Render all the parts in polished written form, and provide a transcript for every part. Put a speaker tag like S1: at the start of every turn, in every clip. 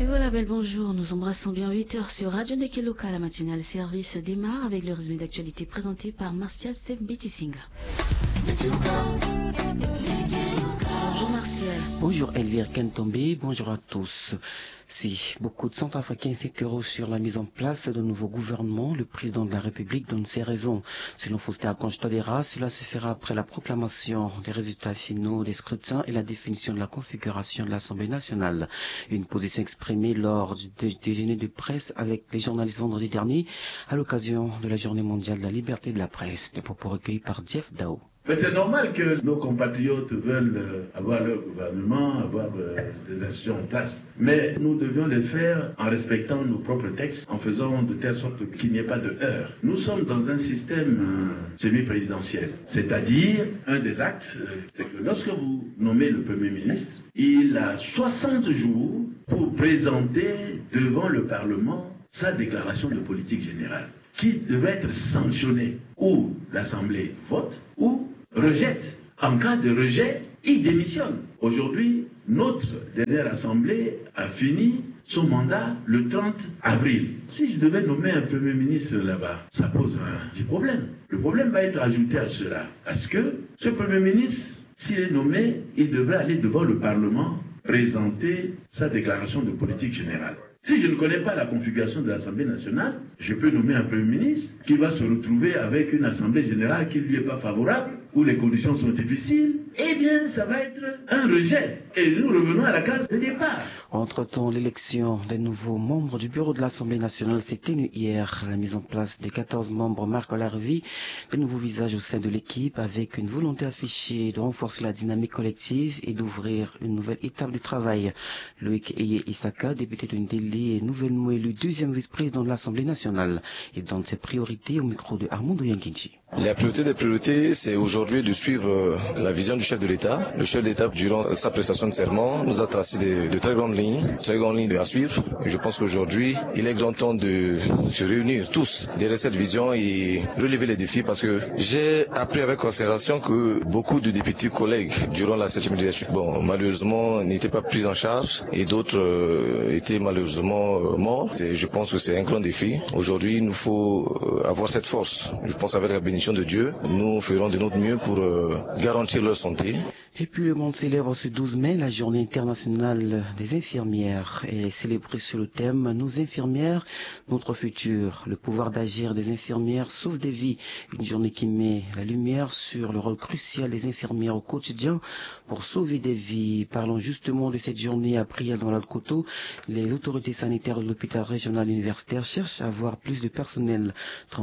S1: Et voilà, bel bonjour, nous embrassons bien 8h sur Radio Neke Loka. La matinale service démarre avec le résumé d'actualité présenté par Martial Steve Bitisinga. Bonjour Martial.
S2: Bonjour Elvire Kentombe, bonjour à tous. Si beaucoup de Centrafricains s'interrogent sur la mise en place d'un nouveau gouvernement, le président de la République donne ses raisons. Selon Faustin Akonche-Todera, cela se fera après la proclamation des résultats finaux des scrutins et la définition de la configuration de l'Assemblée nationale. Une position exprimée lors du déjeuner de presse avec les journalistes vendredi dernier à l'occasion de la Journée mondiale de la liberté de la presse. Des propos recueillis par Jeff Dao.
S3: Mais c'est normal que nos compatriotes veulent avoir leur gouvernement, avoir des institutions en place. Mais nous devions le faire en respectant nos propres textes, en faisant de telle sorte qu'il n'y ait pas de heurts. Nous sommes dans un système semi-présidentiel. C'est-à-dire, un des actes, c'est que lorsque vous nommez le Premier ministre, il a 60 jours pour présenter devant le Parlement sa déclaration de politique générale, qui devait être sanctionnée, ou l'Assemblée vote, ou rejette. En cas de rejet, il démissionne. Aujourd'hui, notre dernière Assemblée a fini son mandat le 30 avril. Si je devais nommer un Premier ministre là-bas, ça pose un petit problème. Le problème va être ajouté à cela. Parce que ce Premier ministre, s'il est nommé, il devrait aller devant le Parlement présenter sa déclaration de politique générale. Si je ne connais pas la configuration de l'Assemblée nationale, je peux nommer un Premier ministre qui va se retrouver avec une Assemblée générale qui ne lui est pas favorable, où les conditions sont difficiles. Eh bien, ça va être un rejet. Et nous revenons à la case de départ.
S2: Entre-temps, l'élection des nouveaux membres du bureau de l'Assemblée nationale s'est tenue hier. La mise en place des 14 membres marque l'arrivée de nouveaux visages au sein de l'équipe avec une volonté affichée de renforcer la dynamique collective et d'ouvrir une nouvelle étape de travail. Loïc Eye Isaka, député de Ndélé, est nouvellement élu deuxième vice-président de l'Assemblée nationale et donne ses priorités au micro de Armando Yankinchi.
S4: La priorité des priorités, c'est aujourd'hui de suivre la vision du chef de l'État. Le chef d'État, durant sa prestation de serment, nous a tracé de très grandes lignes à suivre. Et je pense qu'aujourd'hui, il est grand temps de se réunir tous derrière cette vision et relever les défis parce que j'ai appris avec considération que beaucoup de députés collègues durant la 7e législature, malheureusement, n'étaient pas pris en charge et d'autres étaient malheureusement morts. Et je pense que c'est un grand défi. Aujourd'hui, il nous faut avoir cette force. Je pense avec la bénédiction de Dieu, nous ferons de notre mieux pour garantir leur santé.
S2: Et puis le monde célèbre ce 12 mai la journée internationale des infirmières et célébrée sur le thème « Nos infirmières, notre futur ». Le pouvoir d'agir des infirmières sauve des vies. Une journée qui met la lumière sur le rôle crucial des infirmières au quotidien pour sauver des vies. Parlons justement de cette journée à Priya dans l'Alcoto. Les autorités sanitaires de l'hôpital régional universitaire cherchent à avoir plus de personnel.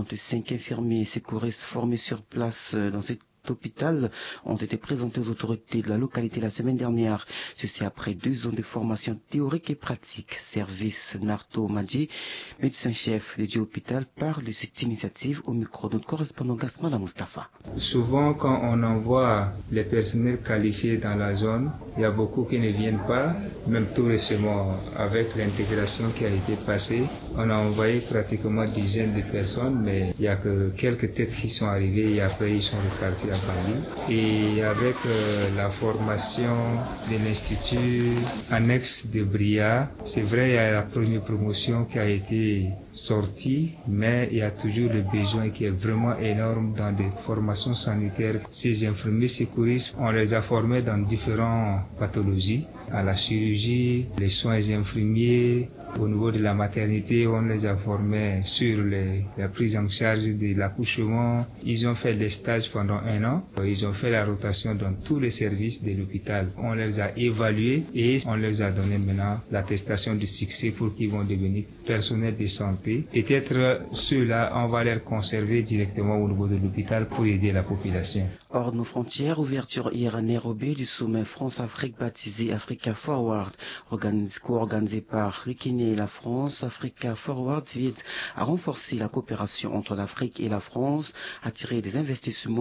S2: 35 infirmiers et secouristes formés sur place dans cette hôpital ont été présentés aux autorités de la localité la semaine dernière. Ceci après 2 ans de formation théorique et pratique. Service Narto Madji, médecin-chef du hôpital, parle de cette initiative au micro de notre correspondant Gasmala Mustafa.
S5: Souvent, quand on envoie les personnels qualifiés dans la zone, il y a beaucoup qui ne viennent pas. Même tout récemment, avec l'intégration qui a été passée, on a envoyé pratiquement dizaines de personnes, mais il n'y a que quelques têtes qui sont arrivées et après ils sont repartis à Bali. Et avec la formation de l'Institut annexe de Bria, c'est vrai, il y a la première promotion qui a été sortie, mais il y a toujours le besoin qui est vraiment énorme dans des formations sanitaires. Ces infirmiers secouristes, on les a formés dans différentes pathologies, à la chirurgie, les soins infirmiers. Au niveau de la maternité, on les a formés sur la prise en charge de l'accouchement. Ils ont fait des stages pendant 1 an. Ils ont fait la rotation dans tous les services de l'hôpital. On les a évalués et on les a donné maintenant l'attestation de succès pour qu'ils vont devenir personnels de santé. Peut-être ceux-là, on va les conserver directement au niveau de l'hôpital pour aider la population.
S2: Hors de nos frontières, ouverture hier à Nairobi du sommet France-Afrique baptisé Africa Forward, co-organisé par le Kenya et la France. Africa Forward vise à renforcer la coopération entre l'Afrique et la France, attirer des investissements et repenser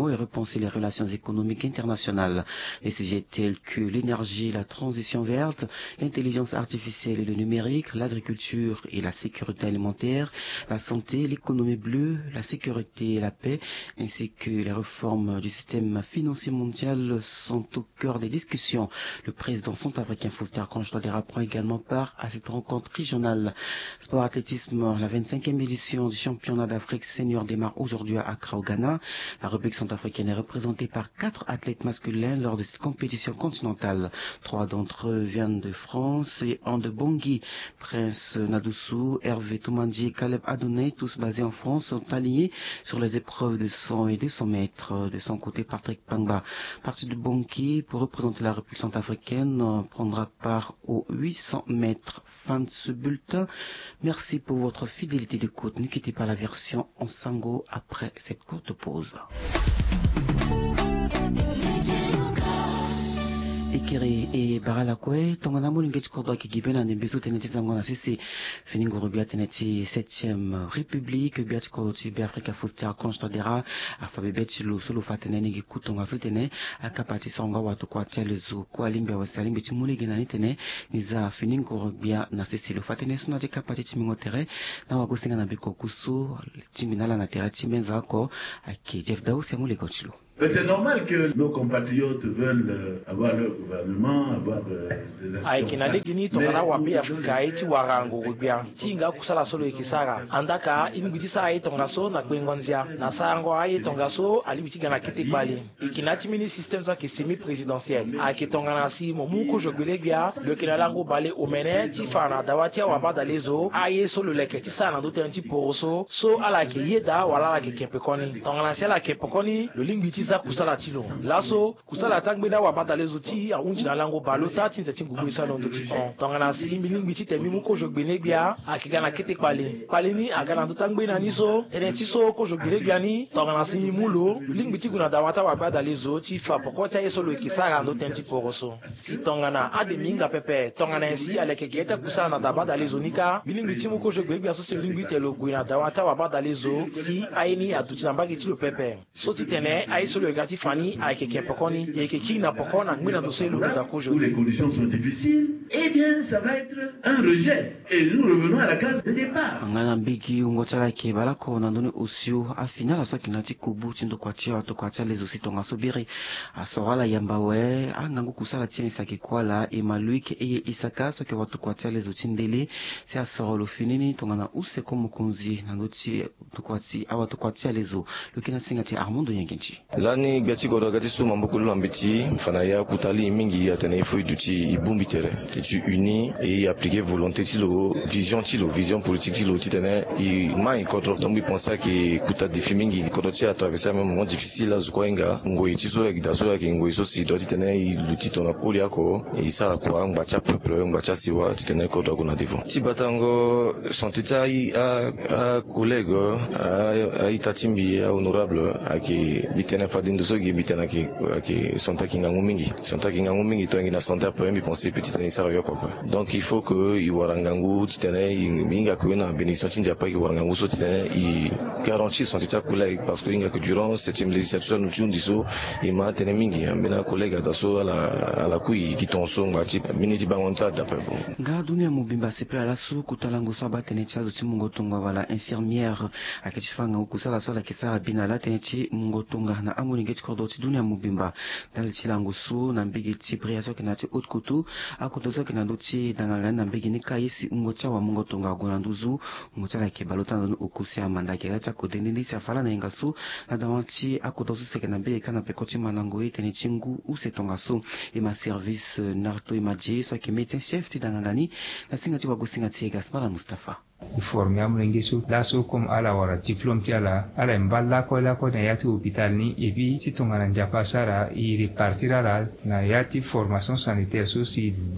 S2: défense et les relations économiques internationales. Les sujets tels que l'énergie, la transition verte, l'intelligence artificielle et le numérique, l'agriculture et la sécurité alimentaire, la santé, l'économie bleue, la sécurité et la paix, ainsi que les réformes du système financier mondial sont au cœur des discussions. Le président centrafricain Faustin Archange Touadéra prend également part à cette rencontre régionale. Sport athlétisme, la 25e édition du championnat d'Afrique senior démarre aujourd'hui à Accra au Ghana. La République centrafricaine est représentée par 4 athlètes masculins lors de cette compétition continentale. 3 d'entre eux viennent de France et un de Bangui. Prince Nadoussou, Hervé Toumandji et Caleb Adonai, tous basés en France, sont alignés sur les épreuves de 100 et 200 mètres. De son côté, Patrick Pangba, parti de Bangui pour représenter la République centrafricaine, prendra part aux 800 mètres. Fin de ce bulletin. Merci pour votre fidélité d'écoute. Ne quittez pas la version en sango après cette courte pause. Ikiri e Baralakwe, tongana mulingeti kodwa kigibena nembeso teneti zangona sisi finingo rubia teneti 7e République biati kodoti be Afrika Faustin Archange Touadéra afabe beti lu sulu fatene ngi kutonga sutene akapati songa watu kwa chalezu kwa limbe wasalimbe timuligi na nitene niza finingo rubia na sisi lu fatene suna kapati timingotere na wakusinga na biko kusu timinala na tera timenza ko aki Jeff Daous ya mulego chilu.
S3: C'est normal que nos compatriotes veulent avoir leur gouvernement, avoir des
S6: aikinadegini tongana wapi Afrika eti warango rubia tinga kusala solo ikisara andaka inibitisa ai tongaso na kwengonzia na sango ai tongaso alibitiga na kitekbali ikinati mini système za kisemi présidentiel akitongana si momuko jogbelegya le kinalango bale omene tifana dawati wabada lezo ai solo leketi sana ndote anti poroso so ala ke yeda wala la ke kempekoni tongana si ala ke pokoni le lingwiti za kusala tilo laso kusala tangbeda wabada lezo ti aunji na lango balota tinza tingubu isa londo ti on tongana si milingwiti temi muko jogbelegya akigana kitekbali palini agana ndotangbe niso teneti so ko jogbelegya ni tongana si mulo lingwiti guna dawata wabada lezo ti fa pokota yeso lo kisara ndo tenti poroso si tongana ademinga pepe tongana si aleke geta kusala na dabada lezo nika bilingwiti muko jogbelegya so se lingwiti lo guna dawata wabada lezo si aini aduti na mbagi ti lo pepe so ti tene aiso lo gati fani aikeke pokoni ekeki na pokona ngwina do se lo da ko
S3: où les conditions sont difficiles, eh bien ça va être un rejet et nous revenons à la case de départ.
S2: Ngana mbigi ungotala ke balako na ndoni usio afina la soki nati kubu tindo kwatia watu kwatia lezo sitonga sobiri asorala yambawe angangu kusala tieni saki kwala e maluike e isaka soki watu kwatia lezo tindele si asorolo finini tongana use komukunzi na ndoti tukwati awatu kwatia lezo lukina singati Armando Yangenchi
S4: lani gati godo gati suma mbukulu lambiti fana ya kutali mingi ya tene ifo iduti ibumbi tere tu uni et appliquer volonté tilo vision politique tilo titene i mai kodro donc il pensa que kuta défi mingi kodro ti traverser un moment difficile la zukoinga ngoi tiso ya gidaso ya ngoi so si do titene i lutito na poli yako i sara kwa ngbacha peuple ngbacha siwa titene kodro kuna divo ti batango santita i a collègue a itatimbi ya honorable aki bitene fadindo so gi bitena ki santa kinga ngumingi to ngi na santa pour me penser petit tene sara yo quoi donc il faut que i warangangu titene inga ko na bénédiction tinja pa ki warangangu so titene i garantir santita collègue parce que inga que durant cette législature nous tundi so i ma tene mingi mbena collègue daso ala kui kitonso ngati miniti bangonta d'après bon
S2: nga dunia mubimba sepela la su kutalango saba tene tsazo timungotunga wala infirmière akachifanga ukusala sala kisara binala tene ti mungotunga na amuni ngeti kodoti dunia mubimba dal chilango su na mbigi ti bria so kinati utkutu akutoza kinanduti danganga na mbigi ni kaisi ngocha wa mungotunga gonanduzu ngocha la kebalota no ukusi amanda kera cha kodendini sa fala na ingasu na dawanti akutozu sekena mbigi kana pekoti manango tene chingu usetonga su ima service narto imaji so ki médecin chef ti dangangani na singa ti wagusinga ti Gaspar Mustafa
S5: formé amulengi so laso comme ala wara diplôme ti ala mballa ko na yati hôpital ni et puis ti tongana njapa sara i repartir ala na yati formation sanitaire so si besoin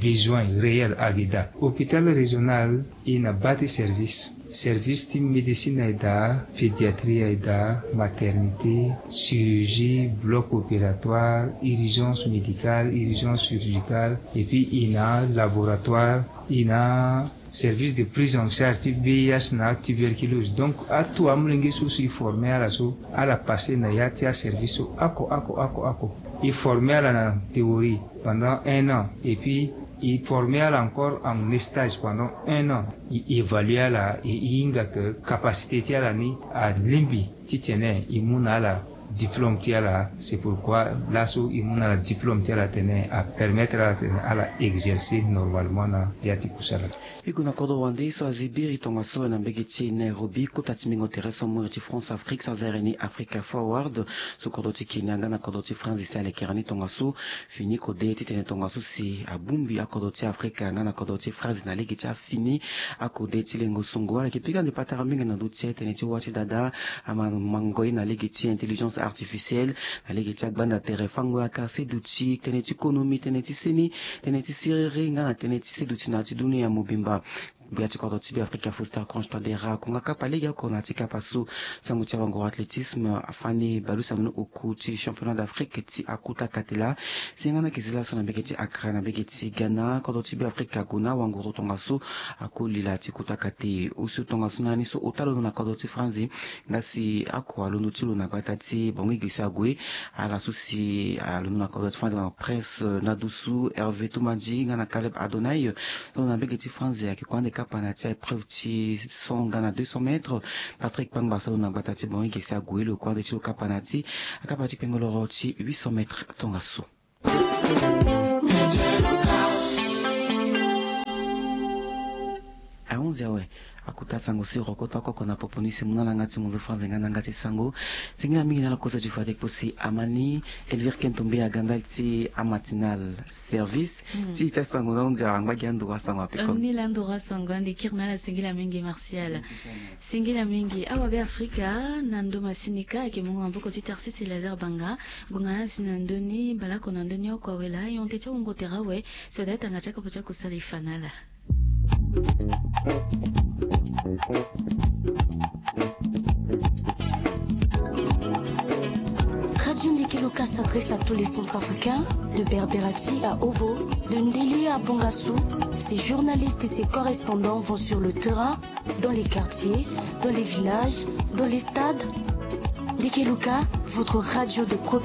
S5: réel agida. Hôpital régional ina bâti service de médecine aida, pédiatrie aida, maternité, chirurgie, bloc opératoire, urgence médicale, urgence chirurgicale, et puis ina laboratoire, ina service de prise en charge de VIH na tuberculose. Donc à tout amulenge sous formé à la passé na yatia service ako. Il formé à la théorie pendant 1 an et puis il formé encore en stage pendant 1 an. Il évalue la inga que capacité tia la ni à limbi titiene imuna la diplôme tia la. C'est pourquoi l'asso imuna la diplôme tia la tenait à permettre à la exercer normalement na yati kusala.
S2: Ikuna kodo wande so azibiri tonga so na mbegeti Nairobi kotatimingo tereso mwiti France Afrique sans RNI Africa Forward so kodo tikinyanga na kodo ti France isale kerani tonga so fini kode titene tonga so si abumbi akodo ti Africa nga na kodo ti France na ligi ti fini akode ti lengo songo wala kipika ndi patara mingi na dutie tene ti wati dada ama mangoi na ligi ti intelligence artificielle na ligi ti banda terefango aka seduti tene ti ekonomi tene ti seni tene ti sirere nga na tene ti seduti na ti dunia mobimba biati kodo tibi Afrika Foster Consta dera kunga kapa liga kona tika pasu sangu tia wango athlétisme afani balusa mno okuti championnat d'Afrique ti akuta katela singana kizila sona begeti Accra na begeti Ghana kodo tibi Afrika kuna wango rotonga su akulila ti kuta kate usu tonga sunani so otalo na kodo ti France ngasi akwa londo ti lo na bata ti bongi gisa gwe ala susi londo na kodo ti France na presse na dusu Hervé Toumadji ngana Caleb Adonai na begeti France ya kikwande Panati épreuve ti 100 gana 200 mètres Patrick Pang Barcelona batati bon igesi agoué le coin de ti Kapanati akapati pengolo ti 800 mètres tongaso a 11 ouais akuta sango si rokota koko na poponisi munana ngati muzo France ngana ngati sango singa mingi na kosa jufade posi amani Elvire Kentombe aganda ti amatinal service ti cha sango na ndia ngba gyandu wa sango apiko
S1: ni lando wa sango ndi kirna la singila mingi Martial singila mingi awa be Afrika na ndo masinika ke mungu amboko ti Tarsis Laser Banga bungana sinandoni balako na ndoni kwa wela yonte cha ngotera we so data ngacha ko cha kusali fanala.
S7: Radio Ndekeloka s'adresse à tous les centres africains, de Berberati à Obo, de Ndeli à Bongassou. Ces journalistes et ces correspondants vont sur le terrain, dans les quartiers, dans les villages, dans les stades. Ndekeloka, votre radio de proximité.